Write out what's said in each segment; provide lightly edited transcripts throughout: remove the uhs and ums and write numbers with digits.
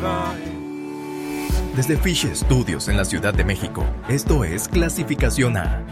Desde Fish Studios en la Ciudad de México, esto es Clasificación A.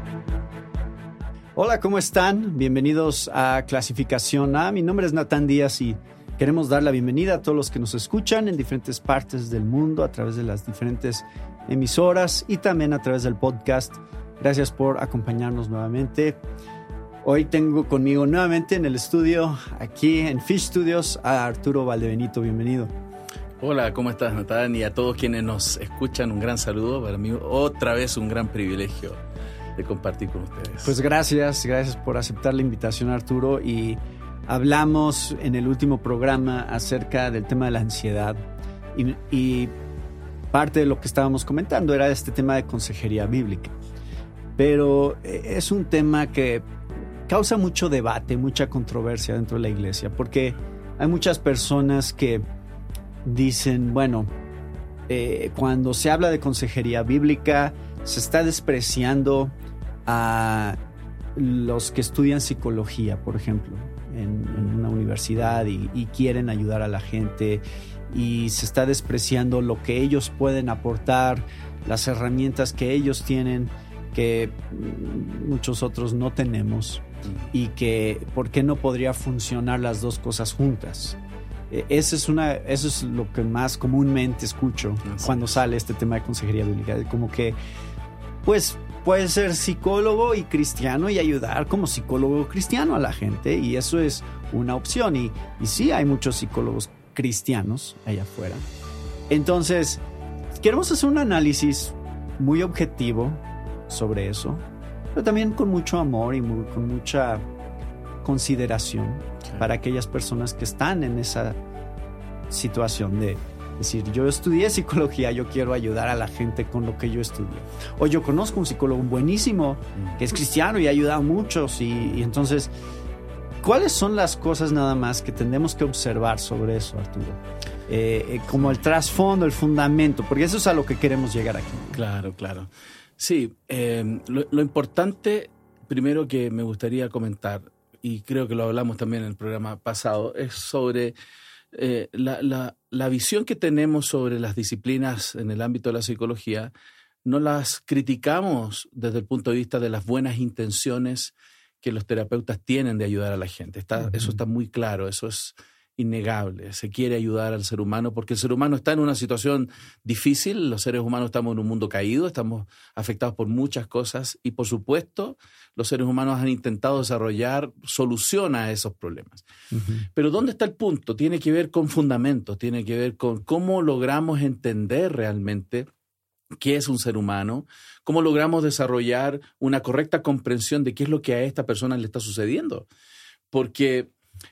Hola, ¿cómo están? Bienvenidos a Clasificación A. Mi nombre es Natán Díaz y queremos dar la bienvenida a todos los que nos escuchan en diferentes partes del mundo a través de las diferentes emisoras y también a través del podcast. Gracias por acompañarnos nuevamente. Hoy tengo conmigo nuevamente en el estudio, aquí en Fish Studios, a Arturo Valdebenito. Bienvenido. Hola, ¿cómo estás, Natán? Y a todos quienes nos escuchan, un gran saludo. Para mí, otra vez, un gran privilegio de compartir con ustedes. Pues gracias por aceptar la invitación, Arturo. Y hablamos en el último programa acerca del tema de la ansiedad. Y parte de lo que estábamos comentando era este tema de consejería bíblica. Pero es un tema que causa mucho debate, mucha controversia dentro de la iglesia, porque hay muchas personas que dicen, bueno, cuando se habla de consejería bíblica, se está despreciando a los que estudian psicología, por ejemplo, en una universidad y quieren ayudar a la gente, y se está despreciando lo que ellos pueden aportar, las herramientas que ellos tienen, que muchos otros no tenemos, y que por qué no podría funcionar las dos cosas juntas. Eso es lo que más comúnmente escucho cuando sale este tema de consejería bíblica. Como que, pues, puedes ser psicólogo y cristiano y ayudar como psicólogo cristiano a la gente, y eso es una opción. Y sí, hay muchos psicólogos cristianos allá afuera. Entonces, queremos hacer un análisis muy objetivo sobre eso, pero también con mucho amor y con mucha consideración para aquellas personas que están en esa situación de decir, yo estudié psicología, yo quiero ayudar a la gente con lo que yo estudié. O yo conozco un psicólogo buenísimo que es cristiano y ha ayudado a muchos, y entonces, ¿cuáles son las cosas nada más que tenemos que observar sobre eso, Arturo? Como el trasfondo, el fundamento, porque eso es a lo que queremos llegar aquí. Claro. Sí, lo importante, primero, que me gustaría comentar, y creo que lo hablamos también en el programa pasado, es sobre la visión que tenemos sobre las disciplinas en el ámbito de la psicología. No las criticamos desde el punto de vista de las buenas intenciones que los terapeutas tienen de ayudar a la gente. Eso está muy claro, eso es innegable. Se quiere ayudar al ser humano porque el ser humano está en una situación difícil. Los seres humanos estamos en un mundo caído, estamos afectados por muchas cosas, y por supuesto los seres humanos han intentado desarrollar solución a esos problemas. Pero ¿dónde está el punto? Tiene que ver con fundamentos, tiene que ver con cómo logramos entender realmente qué es un ser humano, cómo logramos desarrollar una correcta comprensión de qué es lo que a esta persona le está sucediendo. Porque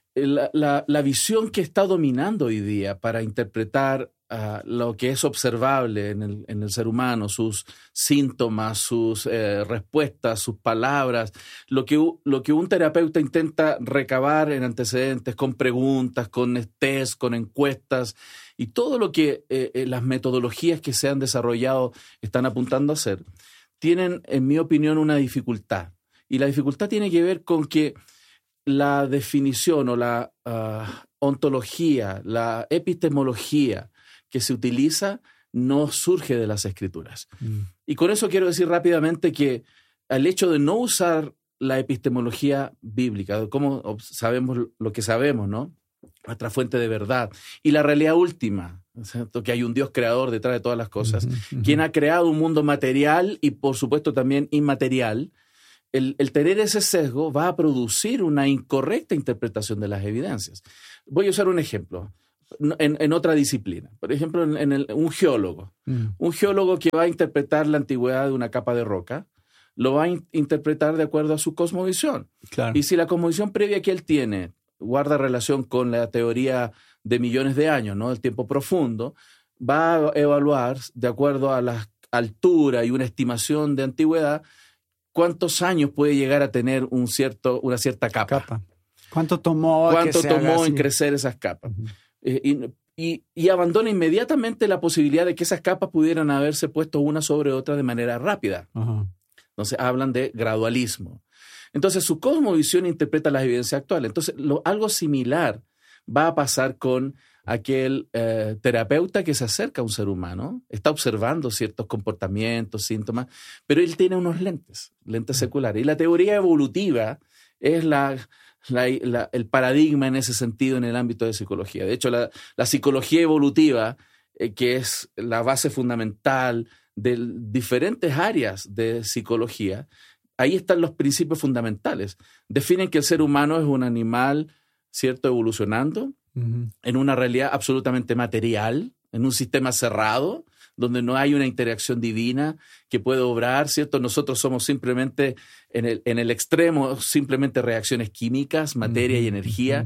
la visión que está dominando hoy día para interpretar lo que es observable en el ser humano, sus síntomas, sus respuestas, sus palabras, lo que un terapeuta intenta recabar en antecedentes con preguntas, con test, con encuestas, y todo lo que las metodologías que se han desarrollado están apuntando a hacer, tienen, en mi opinión, una dificultad. Y la dificultad tiene que ver con que la definición o la ontología, la epistemología que se utiliza no surge de las Escrituras. Y con eso quiero decir rápidamente que el hecho de no usar la epistemología bíblica, como sabemos lo que sabemos, ¿no? Nuestra fuente de verdad y la realidad última, ¿cierto? Que hay un Dios creador detrás de todas las cosas, quien ha creado un mundo material y por supuesto también inmaterial. El tener ese sesgo va a producir una incorrecta interpretación de las evidencias. Voy a usar un ejemplo en otra disciplina. Por ejemplo, un geólogo. Un geólogo que va a interpretar la antigüedad de una capa de roca, lo va a interpretar de acuerdo a su cosmovisión. Claro. Y si la cosmovisión previa que él tiene guarda relación con la teoría de millones de años, ¿no? El tiempo profundo, va a evaluar, de acuerdo a la altura y una estimación de antigüedad, cuántos años puede llegar a tener una cierta capa. ¿Cuánto tomó en crecer esas capas? Y abandona inmediatamente la posibilidad de que esas capas pudieran haberse puesto una sobre otra de manera rápida. Entonces hablan de gradualismo. Entonces su cosmovisión interpreta las evidencias actuales. Entonces algo similar va a pasar con aquel terapeuta que se acerca a un ser humano, está observando ciertos comportamientos, síntomas, pero él tiene unos lentes seculares. Y la teoría evolutiva es el paradigma en ese sentido en el ámbito de psicología. De hecho, la psicología evolutiva, que es la base fundamental de diferentes áreas de psicología, ahí están los principios fundamentales. Definen que el ser humano es un animal, ¿cierto?, evolucionando en una realidad absolutamente material, en un sistema cerrado, donde no hay una interacción divina que puede obrar, ¿cierto? Nosotros somos simplemente, en el extremo, simplemente reacciones químicas, materia y energía.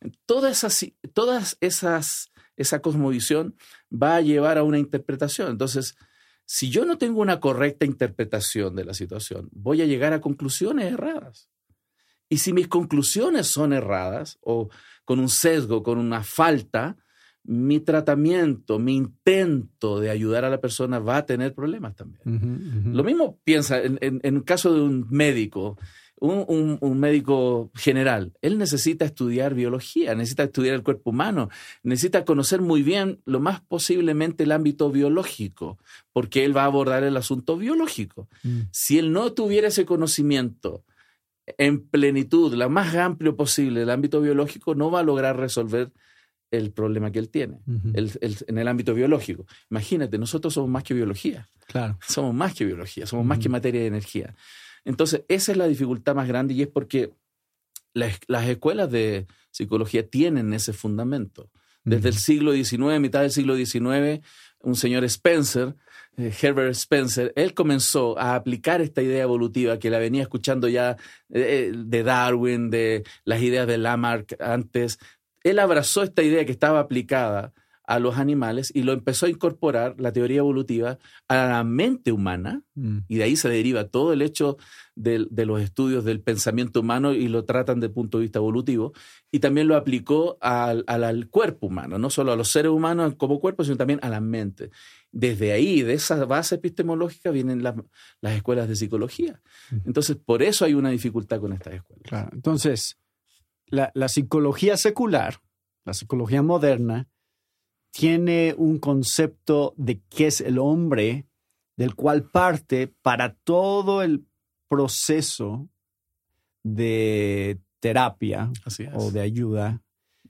Esa cosmovisión va a llevar a una interpretación. Entonces, si yo no tengo una correcta interpretación de la situación, voy a llegar a conclusiones erradas. Y si mis conclusiones son erradas o con un sesgo, con una falta, mi tratamiento, mi intento de ayudar a la persona va a tener problemas también. Lo mismo piensa en el caso de un médico, un médico general. Él necesita estudiar biología, necesita estudiar el cuerpo humano, necesita conocer muy bien lo más posiblemente el ámbito biológico, porque él va a abordar el asunto biológico. Si él no tuviera ese conocimiento en plenitud, lo más amplio posible del ámbito biológico, no va a lograr resolver el problema que él tiene en el ámbito biológico. Imagínate, nosotros somos más que biología. Claro. Somos más que biología, somos más que materia y energía. Entonces, esa es la dificultad más grande y es porque las escuelas de psicología tienen ese fundamento. Desde el siglo XIX, mitad del siglo XIX, un señor Spencer, Herbert Spencer, él comenzó a aplicar esta idea evolutiva que la venía escuchando ya de Darwin, de las ideas de Lamarck antes. Él abrazó esta idea que estaba aplicada a los animales y lo empezó a incorporar, la teoría evolutiva, a la mente humana, y de ahí se deriva todo el hecho de los estudios del pensamiento humano y lo tratan desde el punto de vista evolutivo, y también lo aplicó al cuerpo humano, no solo a los seres humanos como cuerpo, sino también a la mente. Desde ahí, de esa base epistemológica, vienen las escuelas de psicología. Entonces, por eso hay una dificultad con estas escuelas. Claro. Entonces, la psicología secular, la psicología moderna, tiene un concepto de qué es el hombre, del cual parte para todo el proceso de terapia o de ayuda.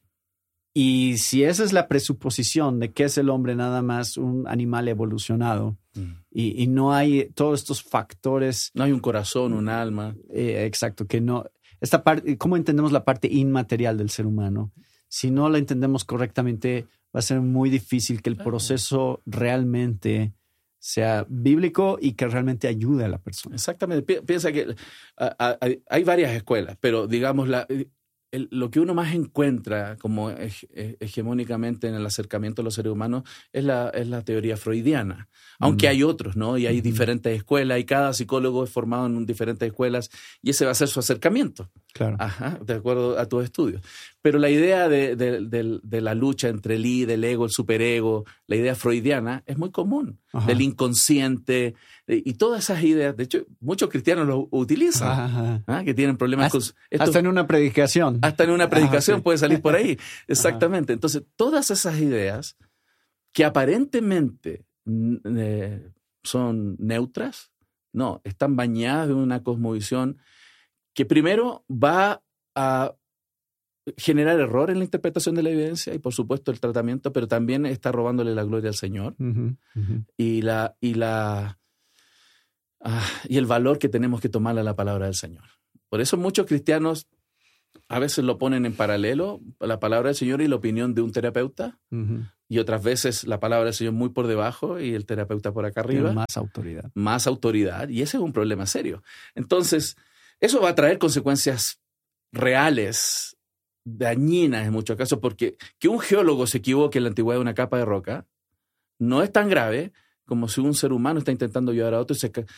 Y si esa es la presuposición de que es el hombre nada más un animal evolucionado y no hay todos estos factores. No hay un corazón, un alma. Exacto, que no. Esta parte, ¿cómo entendemos la parte inmaterial del ser humano? Si no la entendemos correctamente, va a ser muy difícil que el proceso realmente sea bíblico y que realmente ayude a la persona. Exactamente. Piensa que hay varias escuelas, pero digamos lo que uno más encuentra como hegemónicamente en el acercamiento a los seres humanos es la teoría freudiana. Aunque hay otros, ¿no? Y hay diferentes escuelas y cada psicólogo es formado en diferentes escuelas y ese va a ser su acercamiento. Claro. De acuerdo a tus estudios. Pero la idea de la lucha entre el id, el ego, el superego, la idea freudiana es muy común. Del inconsciente y todas esas ideas. De hecho, muchos cristianos lo utilizan, que tienen problemas con... Hasta en una predicación. Hasta en una predicación sí. puede salir por ahí. Exactamente. Entonces, todas esas ideas que aparentemente son neutras, no, están bañadas de una cosmovisión que primero va a generar error en la interpretación de la evidencia y por supuesto el tratamiento, pero también está robándole la gloria al Señor y el valor que tenemos que tomarle a la palabra del Señor. Por eso muchos cristianos a veces lo ponen en paralelo, la palabra del Señor y la opinión de un terapeuta, y otras veces la palabra del Señor muy por debajo y el terapeuta por acá arriba. Tiene más autoridad. Más autoridad, y ese es un problema serio. Entonces, eso va a traer consecuencias reales, dañinas en muchos casos, porque que un geólogo se equivoque en la antigüedad de una capa de roca no es tan grave como si un ser humano está intentando ayudar a otro y